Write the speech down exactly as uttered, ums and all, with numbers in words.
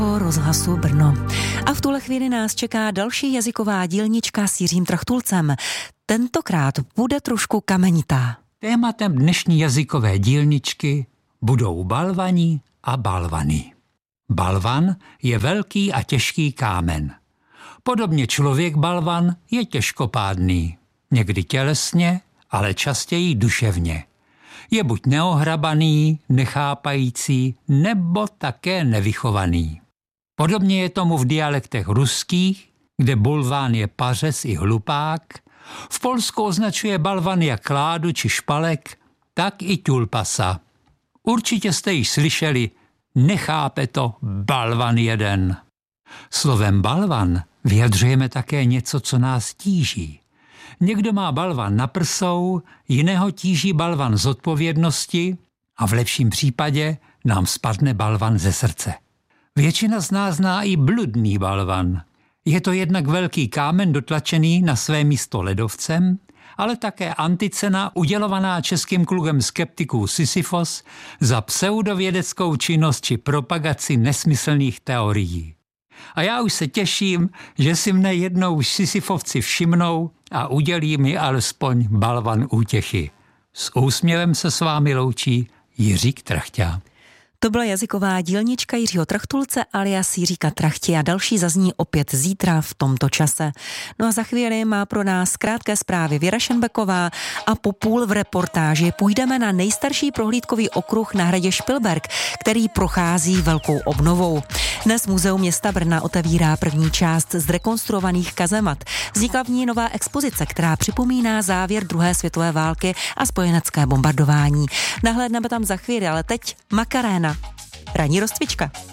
Rozhlasu Brno. A v tuhle chvíli nás čeká další jazyková dílnička s Jiřím Trachtulcem. Tentokrát bude trošku kamenitá. Tématem dnešní jazykové dílničky budou balvani a balvany. Balvan je velký a těžký kámen. Podobně člověk balvan je těžkopádný. Někdy tělesně, ale častěji duševně. Je buď neohrabaný, nechápající, nebo také nevychovaný. Podobně je tomu v dialektech ruských, kde bulván je pařez i hlupák, v Polsku označuje balvan jak kládu či špalek, tak i ťulpasa. Určitě jste již slyšeli, nechápe to balvan jeden. Slovem balvan vyjadřujeme také něco, co nás tíží. Někdo má balvan na prsou, jiného tíží balvan z odpovědnosti a v lepším případě nám spadne balvan ze srdce. Většina z nás zná i bludný balvan. Je to jednak velký kámen dotlačený na své místo ledovcem, ale také anticena udělovaná českým klubem skeptiků Sisyfos za pseudovědeckou činnost či propagaci nesmyslných teorií. A já už se těším, že si mne jednou Sisyfovci všimnou a udělí mi alespoň balvan útěchy. S úsměvem se s vámi loučí Jiří Trachťa. To byla jazyková dílnička Jiřího Trachtulce alias Jiříka Trachti a další zazní opět zítra v tomto čase. No a za chvíli má pro nás krátké zprávy Věra Šenbeková a po půl v reportáži půjdeme na nejstarší prohlídkový okruh na hradě Špilberk, který prochází velkou obnovou. Dnes Muzeum města Brna otevírá první část zrekonstruovaných kazemat. Vznikla v ní nová expozice, která připomíná závěr druhé světové války a spojenecké bombardování. Nahlédneme tam za chvíli, ale teď Makaréna. Ranní rozcvička.